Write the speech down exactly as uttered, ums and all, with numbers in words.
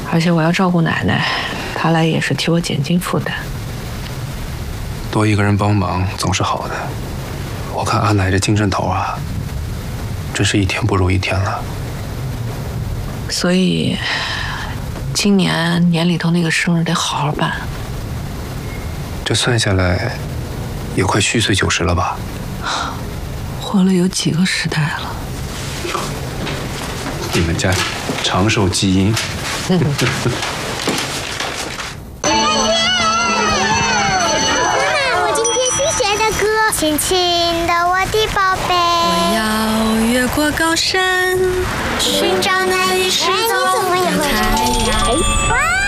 而且我要照顾奶奶，他来也是替我减轻负担。 多一个人帮忙总是好的。我看安来这精神头啊，真是一天不如一天了。 所以，今年年里头那个生日得好好办。 这算下来，也快虚岁九十了吧？ 活了有几个时代了？ 你们家长寿基因。 妈妈，我今天新学的歌，轻轻的我的宝贝。 我要越过高山，寻找那一世走的太阳。